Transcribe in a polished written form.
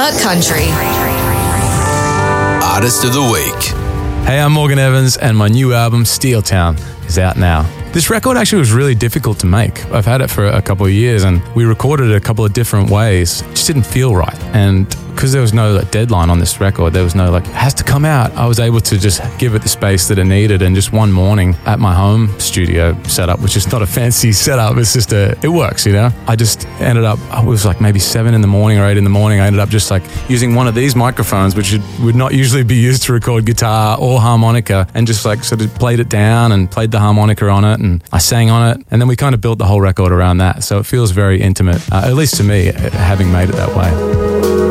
Uncut Country. Artist of the Week. Hey, I'm Morgan Evans, and my new album, Steel Town, is out now. This record actually was really difficult to make. I've had it for a couple of years, and we recorded it a couple of different ways. It just didn't feel right. And because there was no deadline on this record, there was no it has to come out, I was able to just give it the space that it needed. And just one morning at my home studio setup, which is not a fancy setup, it's just it works, you know? I just ended up, it was maybe 7 in the morning or 8 in the morning, I ended up just using one of these microphones, which would not usually be used to record guitar or harmonica, and just sort of played it down and played the harmonica on it, and I sang on it, and then we kind of built the whole record around that. So it feels very intimate, at least to me, having made it that way.